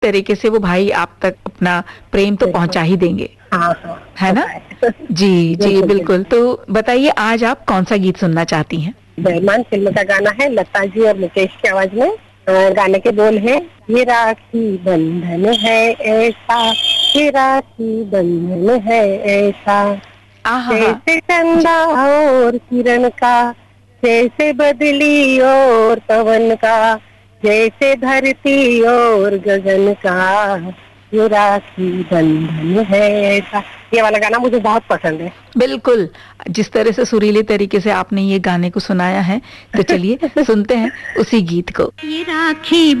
तरीके से वो भाई आप तक अपना प्रेम तो पहुंचा ही देंगे। हाँ हाँ, है ना? जी जी बिल्कुल। तो बताइए आज आप कौन सा गीत सुनना चाहती हैं? बेईमान फिल्म का गाना है, लता जी और मुकेश की आवाज में। गाने के बोल है, ये राखी बंधन है ऐसा, ये राखी बंधन है ऐसा, आहा हा। जैसे चंदा और किरण का, जैसे बदली और पवन का, जैसे धरती और गगन का, ये राखी बंधन है ऐसा। ये वाला गाना मुझे बहुत पसंद है। बिल्कुल, जिस तरह से सुरीले तरीके से आपने ये गाने को सुनाया है, तो चलिए सुनते हैं उसी गीत को। ये राखी